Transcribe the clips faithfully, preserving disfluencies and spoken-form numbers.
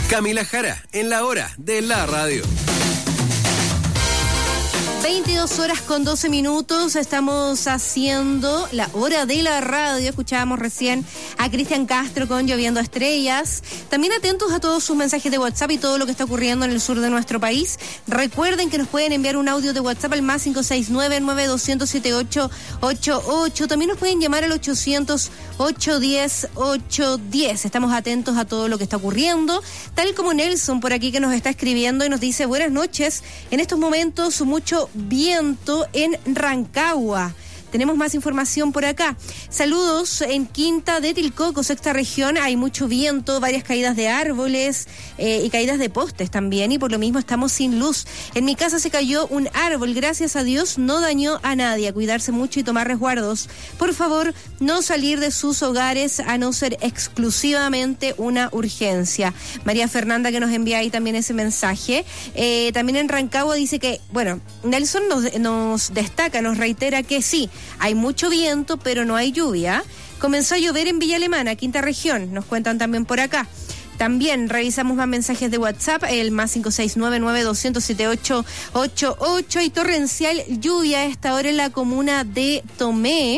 Camila Jara, en la hora de la radio. veintidós horas con doce minutos, estamos haciendo la hora de la radio. Escuchábamos recién a Cristian Castro con Lloviendo Estrellas. También atentos a todos sus mensajes de WhatsApp y todo lo que está ocurriendo en el sur de nuestro país. Recuerden que nos pueden enviar un audio de WhatsApp al más cinco seis nueve, nueve dos cero siete, siete ocho ocho ocho. También nos pueden llamar al ochocientos, ochocientos diez, ochocientos diez. Estamos atentos a todo lo que está ocurriendo. Tal como Nelson por aquí que nos está escribiendo y nos dice: buenas noches, en estos momentos mucho viento en Rancagua. Tenemos más información por acá. Saludos en Quinta de Tilcoco, sexta región. Hay mucho viento, varias caídas de árboles eh, y caídas de postes también. Y por lo mismo estamos sin luz. En mi casa se cayó un árbol. Gracias a Dios no dañó a nadie. A cuidarse mucho y tomar resguardos. Por favor, no salir de sus hogares a no ser exclusivamente una urgencia. María Fernanda que nos envía ahí también ese mensaje. Eh, también en Rancagua dice que, bueno, Nelson nos, nos destaca, nos reitera que sí, hay mucho viento, pero no hay lluvia. Comenzó a llover en Villa Alemana, quinta región, nos cuentan también por acá. También revisamos más mensajes de WhatsApp, el más cinco seis nueve, nueve dos cero siete ocho ocho ocho. Hay torrencial lluvia a esta hora en la comuna de Tomé.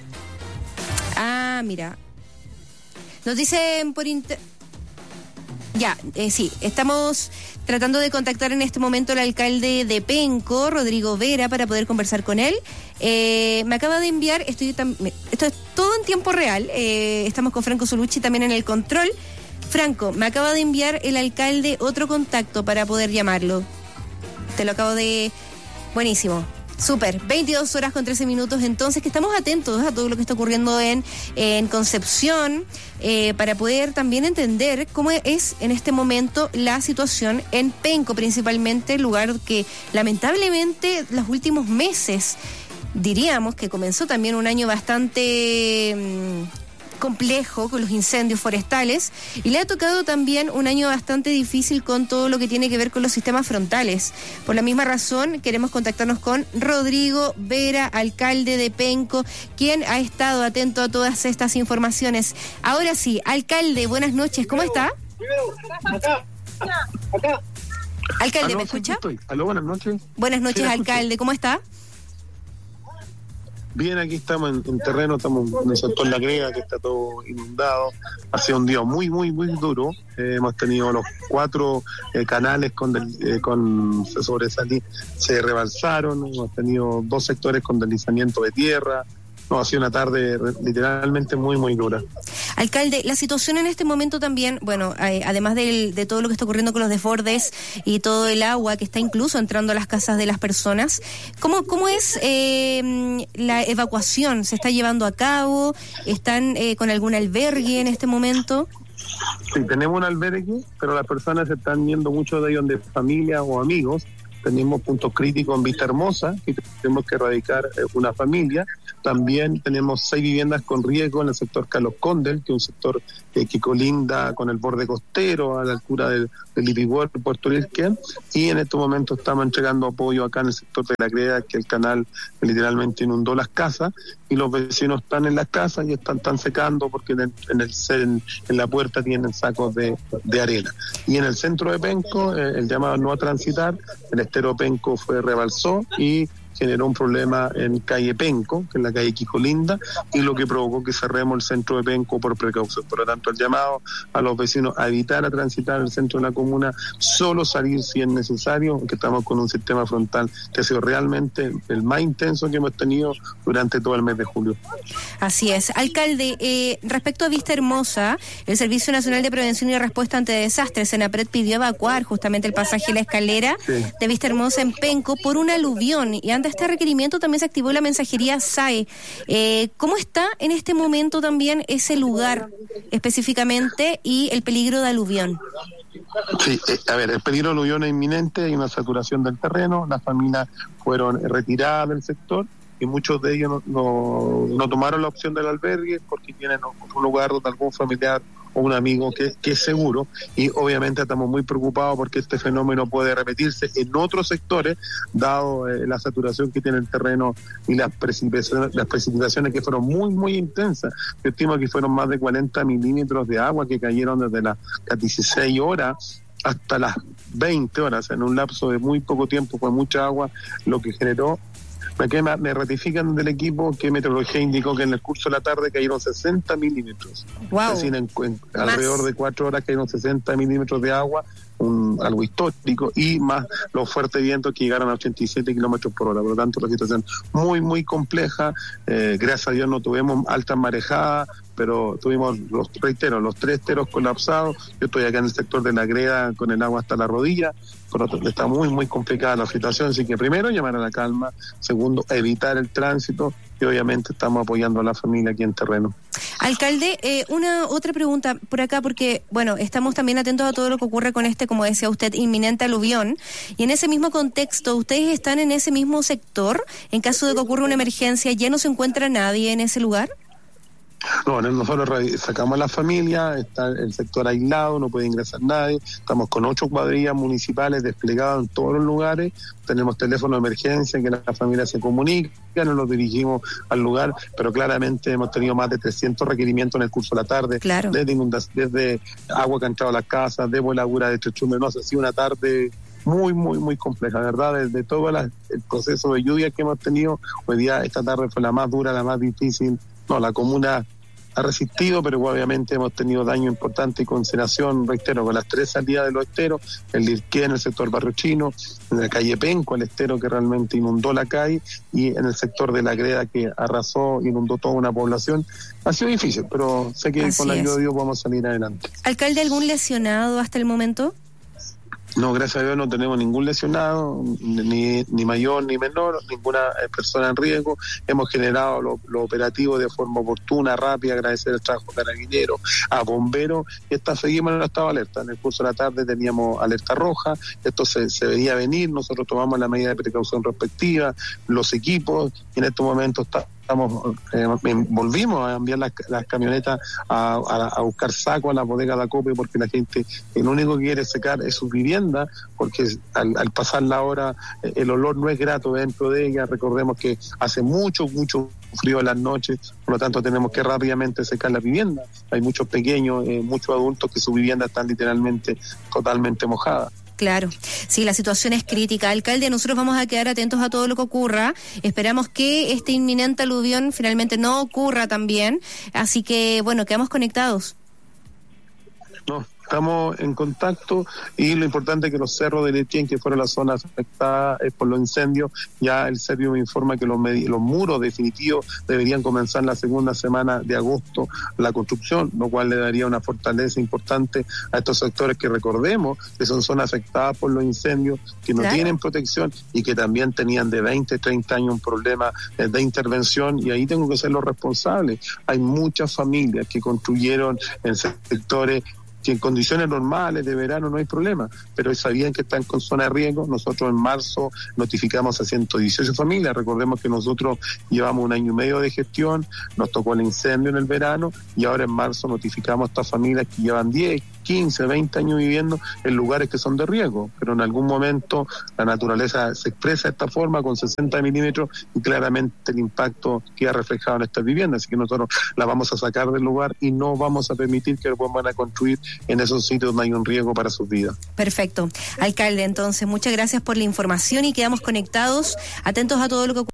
Ah, mira. Nos dicen por inter... Ya, eh, sí, estamos tratando de contactar en este momento al alcalde de Penco, Rodrigo Vera, para poder conversar con él. Eh, me acaba de enviar, estoy tam, esto es todo en tiempo real, eh, estamos con Franco Solucci también en el control. Franco, me acaba de enviar el alcalde otro contacto para poder llamarlo. Te lo acabo de... Buenísimo. Súper, veintidós horas con trece minutos, entonces que estamos atentos a todo lo que está ocurriendo en, en Concepción, eh, para poder también entender cómo es en este momento la situación en Penco, principalmente, lugar que lamentablemente los últimos meses, diríamos que comenzó también un año bastante mmm, complejo con los incendios forestales, y le ha tocado también un año bastante difícil con todo lo que tiene que ver con los sistemas frontales. Por la misma razón queremos contactarnos con Rodrigo Vera, alcalde de Penco, quien ha estado atento a todas estas informaciones. Ahora sí, alcalde, buenas noches, ¿cómo está? Acá, acá. Alcalde, Aló, ¿me escucha? Sí, Aló, buenas noches. Buenas noches, Sí, alcalde, ¿cómo está? Bien, aquí estamos en, en terreno, estamos en el sector La Grega, que está todo inundado. Ha sido un día muy, muy, muy duro. Eh, hemos tenido los cuatro eh, canales con, del, eh, con se sobresalí, se rebalsaron. Hemos tenido dos sectores con deslizamiento de tierra. No, ha sido una tarde literalmente muy, muy dura. Alcalde, la situación en este momento también, bueno, eh, además del, de todo lo que está ocurriendo con los desbordes y todo el agua que está incluso entrando a las casas de las personas, ¿cómo, cómo es eh, la evacuación? ¿Se está llevando a cabo? ¿Están eh, con algún albergue en este momento? Sí, tenemos un albergue, pero las personas se están yendo, muchos de ellos de familia o amigos. Tenemos puntos críticos en Vista Hermosa, que tenemos que erradicar eh, una familia. También tenemos seis viviendas con riesgo en el sector Carlos Condel, que es un sector eh, que colinda con el borde costero, a la altura del, del Ipiguer, Puerto Riquén. Y en estos momentos estamos entregando apoyo acá en el sector de La Greda, que el canal literalmente inundó las casas, y los vecinos están en las casas y están, están secando porque en, el, en, el, en, en la puerta tienen sacos de, de arena. Y en el centro de Penco, eh, el llamado no a transitar, el estero Penco fue rebalsó y generó un problema en calle Penco, que es la calle Quijolinda, y lo que provocó que cerremos el centro de Penco por precaución. Por lo tanto, el llamado a los vecinos a evitar a transitar el centro de la comuna, solo salir si es necesario, porque estamos con un sistema frontal que ha sido realmente el más intenso que hemos tenido durante todo el mes de julio. Así es. Alcalde, eh, respecto a Vista Hermosa, el Servicio Nacional de Prevención y Respuesta ante Desastres, Senapred, pidió evacuar justamente el pasaje La Escalera sí. de Vista Hermosa en Penco por un aluvión, y ante este requerimiento también se activó la mensajería S A E. Eh, ¿Cómo está en este momento también ese lugar específicamente y el peligro de aluvión? Sí, eh, a ver, el peligro de aluvión es inminente, hay una saturación del terreno, las familias fueron retiradas del sector y muchos de ellos no, no, no tomaron la opción del albergue porque tienen un lugar donde algún familiar o un amigo que, que es seguro, y obviamente estamos muy preocupados porque este fenómeno puede repetirse en otros sectores, dado eh, la saturación que tiene el terreno y las precipitaciones, las precipitaciones que fueron muy, muy intensas. Yo estimo que fueron más de cuarenta milímetros de agua que cayeron desde las dieciséis horas hasta las veinte horas, en un lapso de muy poco tiempo. Fue mucha agua lo que generó. Me, me ratifican del equipo que Meteorología indicó que en el curso de la tarde cayeron sesenta milímetros. Wow. Es decir, en, en alrededor de cuatro horas cayeron sesenta milímetros de agua, un, algo histórico, y más los fuertes vientos que llegaron a ochenta y siete kilómetros por hora. Por lo tanto, la situación muy, muy compleja. Eh, gracias a Dios no tuvimos altas marejadas, pero tuvimos, los reitero, los tres esteros colapsados. Yo estoy acá en el sector de la greda con el agua hasta la rodilla. Por otro, está muy, muy complicada la situación, así que primero llamar a la calma, segundo, evitar el tránsito, y obviamente estamos apoyando a la familia aquí en terreno. Alcalde, eh, una otra pregunta por acá, porque, bueno, estamos también atentos a todo lo que ocurre con este, como decía usted, inminente aluvión, y en ese mismo contexto, ¿ustedes están en ese mismo sector? En caso de que ocurra una emergencia, ¿ya no se encuentra nadie en ese lugar? No, nosotros sacamos a la familia, está el sector aislado, no puede ingresar nadie, estamos con ocho cuadrillas municipales desplegadas en todos los lugares, tenemos teléfono de emergencia que la familia se comunica, nos los dirigimos al lugar, pero claramente hemos tenido más de trescientos requerimientos en el curso de la tarde, claro. desde inundaciones, desde agua que ha entrado a las casas, de voladura de trechume, no sé, ha sido una tarde muy, muy, muy compleja, ¿verdad? Desde todo la, el proceso de lluvia que hemos tenido, hoy día esta tarde fue la más dura, la más difícil. No, la comuna ha resistido, pero obviamente hemos tenido daño importante y concentración, reitero, con las tres salidas de los esteros, el Lirqué en el sector Barrio Chino, en la calle Penco, el estero que realmente inundó la calle, y en el sector de la greda que arrasó, inundó toda una población. Ha sido difícil, pero sé que Así con la ayuda de Dios vamos a salir adelante. ¿Alcalde, algún lesionado hasta el momento? No, gracias a Dios no tenemos ningún lesionado, ni, ni mayor ni menor, ninguna persona en riesgo. Hemos generado lo, lo operativo de forma oportuna, rápida, agradecer al trabajo carabinero, a bomberos, y esta, seguimos en el estado de alerta. En el curso de la tarde teníamos alerta roja, esto se, se veía venir, nosotros tomamos la medida de precaución respectiva, los equipos, y en estos momentos está Estamos, eh, volvimos a enviar las, las camionetas a, a, a buscar saco a la bodega de acopio, porque la gente eh, lo único que quiere secar es su vivienda, porque al, al pasar la hora eh, el olor no es grato dentro de ella. Recordemos que hace mucho, mucho frío en las noches, por lo tanto tenemos que rápidamente secar la vivienda. Hay muchos pequeños, eh, muchos adultos que su vivienda están literalmente totalmente mojada. Claro, sí, la situación es crítica. Alcalde, nosotros vamos a quedar atentos a todo lo que ocurra. Esperamos que este inminente aluvión finalmente no ocurra también. Así que, bueno, quedamos conectados. No, estamos en contacto, y lo importante es que los cerros de Lechín, que fueron las zonas afectadas eh, por los incendios, ya el Servio me informa que los, med- los muros definitivos deberían comenzar la segunda semana de agosto la construcción, lo cual le daría una fortaleza importante a estos sectores que, recordemos, que son zonas afectadas por los incendios, que no claro. tienen protección y que también tenían de veinte, treinta años un problema eh, de intervención, y ahí tengo que ser los responsables. Hay muchas familias que construyeron en sectores que en condiciones normales de verano no hay problema, pero sabían que están con zona de riesgo. Nosotros en marzo notificamos a ciento dieciocho familias. Recordemos que nosotros llevamos un año y medio de gestión, nos tocó el incendio en el verano, y ahora en marzo notificamos a estas familias que llevan diez, quince, veinte años viviendo en lugares que son de riesgo, pero en algún momento la naturaleza se expresa de esta forma, con sesenta milímetros, y claramente el impacto queda reflejado en estas viviendas. Así que nosotros las vamos a sacar del lugar y no vamos a permitir que lo vuelvan a construir en esos sitios donde hay un riesgo para sus vidas. Perfecto. Alcalde, entonces, muchas gracias por la información, y quedamos conectados, atentos a todo lo que ocurre.